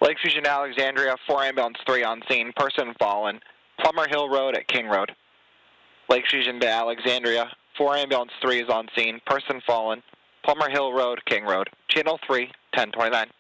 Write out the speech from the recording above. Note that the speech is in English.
Lake Fusion to Alexandria, 4 ambulance 3 on scene, person fallen. Plummer Hill Road at King Road. Lake Fusion to Alexandria, 4 ambulance 3 is on scene, person fallen. Plummer Hill Road, King Road. Channel 3, 1029.